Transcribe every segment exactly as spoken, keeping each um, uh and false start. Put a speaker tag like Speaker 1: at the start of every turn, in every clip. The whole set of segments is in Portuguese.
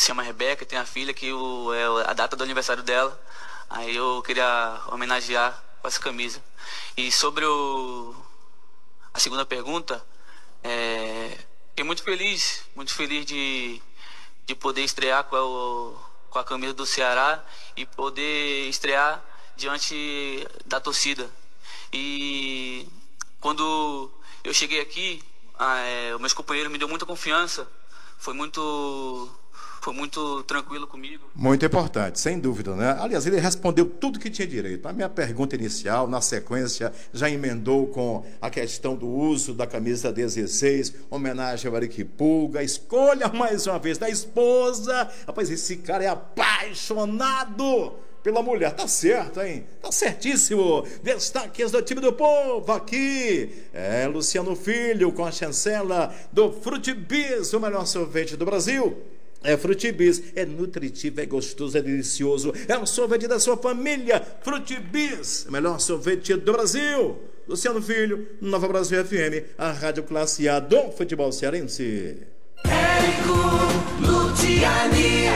Speaker 1: chama Rebeca, tem a filha que o, é a data do aniversário dela. Aí eu queria homenagear com essa camisa. E sobre o, a segunda pergunta, é, fiquei muito feliz, muito feliz de, de poder estrear com a, com a camisa do Ceará e poder estrear diante da torcida. E quando eu cheguei aqui, ah, é, os meus companheiros me deu muita confiança, foi muito, foi muito tranquilo comigo.
Speaker 2: Muito importante, sem dúvida, né? Aliás, ele respondeu tudo que tinha direito. A minha pergunta inicial, na sequência, já emendou com a questão do uso da camisa dezesseis, homenagem ao Eric Pulga, escolha mais uma vez da esposa. Rapaz, esse cara é apaixonado pela mulher, tá certo, hein? Tá certíssimo. Destaques do time do povo aqui. É Luciano Filho com a chancela do Frutibis, o melhor sorvete do Brasil. É Frutibis, é nutritivo, é gostoso, é delicioso. É o sorvete da sua família. Frutibis, o melhor sorvete do Brasil. Luciano Filho, Nova Brasil F M, a rádio classe A do futebol cearense.
Speaker 3: Érico Luciani.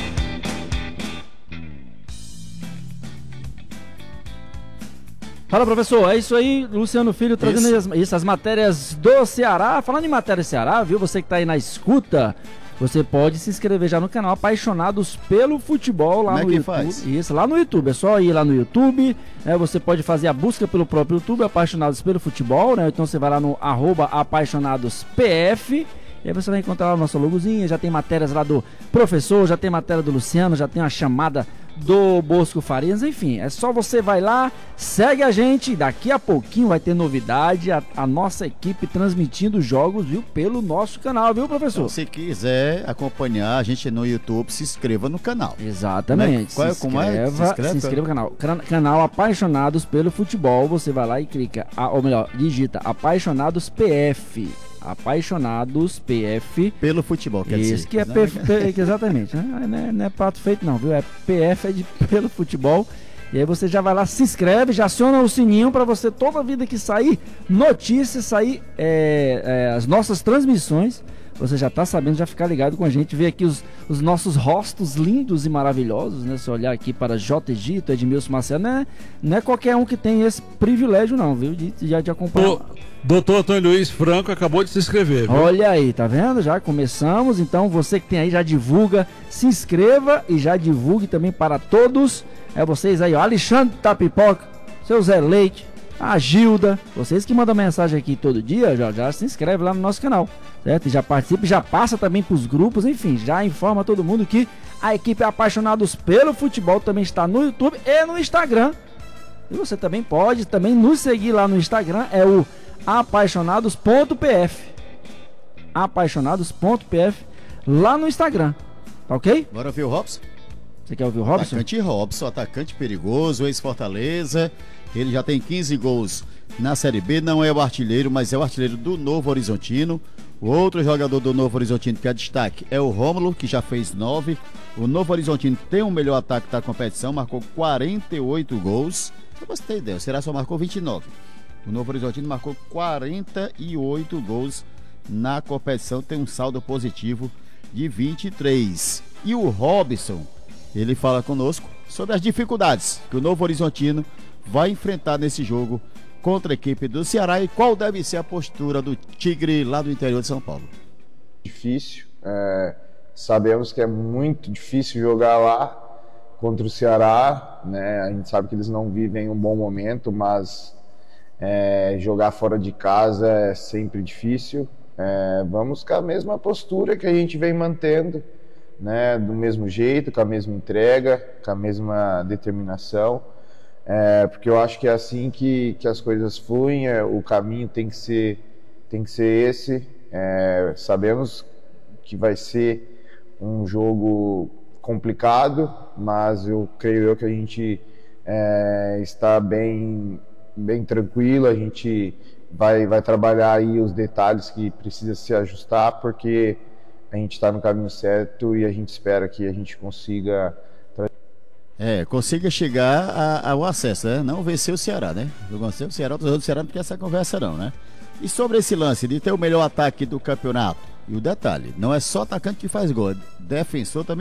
Speaker 4: Fala, professor, é isso aí, Luciano Filho trazendo isso. As, isso, as matérias do Ceará. Falando em matéria do Ceará, viu, você que tá aí na escuta, você pode se inscrever já no canal Apaixonados pelo Futebol lá Como no é que YouTube. Faz? Isso, lá no YouTube, é só ir lá no YouTube, né, você pode fazer a busca pelo próprio YouTube, Apaixonados pelo Futebol, né, então você vai lá no arroba apaixonadospf, e aí você vai encontrar lá a nossa logozinha, já tem matérias lá do professor, já tem matéria do Luciano, já tem uma chamada do Bosco Farias, enfim, é só você vai lá, segue a gente, daqui a pouquinho vai ter novidade, a, a nossa equipe transmitindo jogos, viu, pelo nosso canal, viu, professor?
Speaker 5: Então, se quiser acompanhar a gente no YouTube, se inscreva no canal.
Speaker 4: Exatamente,
Speaker 5: Qual é,
Speaker 4: se,
Speaker 5: como é?
Speaker 4: inscreva, se inscreve, se inscreva no canal, canal Apaixonados pelo Futebol, você vai lá e clica, ou melhor, digita Apaixonados P F. Apaixonados P F
Speaker 5: pelo futebol, quer dizer.
Speaker 4: Isso que é perfeito, exatamente, né? Não é, não é prato feito não, viu? É P F, é de pelo futebol. E aí você já vai lá, se inscreve, já aciona o sininho para você, toda vida que sair notícias, sair é, é, as nossas transmissões, você já tá sabendo, já ficar ligado com a gente, ver aqui os, os nossos rostos lindos e maravilhosos, né? Se olhar aqui para J. Egito, Edmilson Marcelo, não é, não é qualquer um que tem esse privilégio não, viu? De, de, de acompanhar.
Speaker 6: Ô, doutor Antônio Luiz Franco acabou de se inscrever, viu?
Speaker 4: Olha aí, tá vendo? Já começamos, então você que tem aí, já divulga, se inscreva e já divulgue também para todos, é vocês aí, ó, Alexandre Tapipoca, seu Zé Leite, a Gilda, vocês que mandam mensagem aqui todo dia, já, já se inscreve lá no nosso canal, certo? E já participa, já passa também pros grupos, enfim, já informa todo mundo que a equipe Apaixonados pelo Futebol também está no YouTube e no Instagram. E você também pode também nos seguir lá no Instagram, é o apaixonados ponto p f. apaixonados ponto p f lá no Instagram, tá ok?
Speaker 5: Bora ver o Robson?
Speaker 4: Você quer ouvir o Robson?
Speaker 5: Atacante Robson, atacante perigoso, ex-Fortaleza. Ele já tem quinze gols na Série B, não é o artilheiro, mas é o artilheiro do Novo Horizontino. O outro jogador do Novo Horizontino que é destaque é o Rômulo, que já fez nove. O Novo Horizontino tem o melhor ataque da competição, marcou quarenta e oito gols. Pra você ter ideia, o Ceará só marcou vinte e nove. O Novo Horizontino marcou quarenta e oito gols na competição, tem um saldo positivo de vinte e três. E o Robson, ele fala conosco sobre as dificuldades que o Novo Horizontino vai enfrentar nesse jogo contra a equipe do Ceará e qual deve ser a postura do Tigre lá do interior de São Paulo.
Speaker 7: Difícil, é, sabemos que é muito difícil jogar lá contra o Ceará, né? A gente sabe que eles não vivem um bom momento, mas é, jogar fora de casa é sempre difícil. É, vamos com a mesma postura que a gente vem mantendo, né? Do mesmo jeito, com a mesma entrega, com a mesma determinação. É, porque eu acho que é assim que, que as coisas fluem, é, o caminho tem que ser, tem que ser esse. É, sabemos que vai ser um jogo complicado, mas eu creio eu que a gente é, está bem, bem tranquilo, a gente vai, vai trabalhar aí os detalhes que precisa se ajustar, porque a gente está no caminho certo e a gente espera que a gente consiga
Speaker 5: É, consiga chegar a, ao acesso, né? Não vencer o Ceará, né? Vencer o Ceará, o Ceará não tem essa conversa não, né? E sobre esse lance de ter o melhor ataque do campeonato, e o detalhe, não é só atacante que faz gol, defensor também